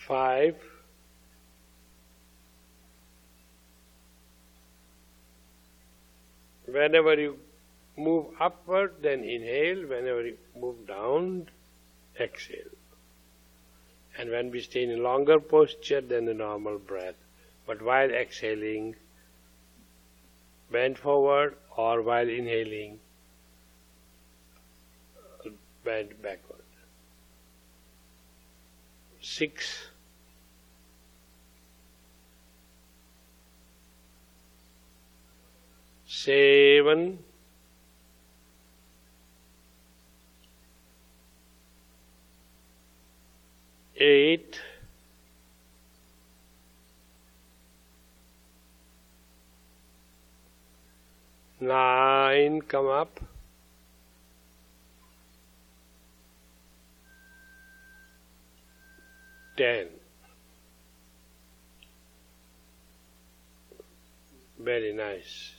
5, whenever you move upward, then inhale. Whenever you move down, exhale. And when we stay in a longer posture than the normal breath, but while exhaling, bend forward, or while inhaling, bend backward. 6, 7, 8, 9, come up, 10. Very nice.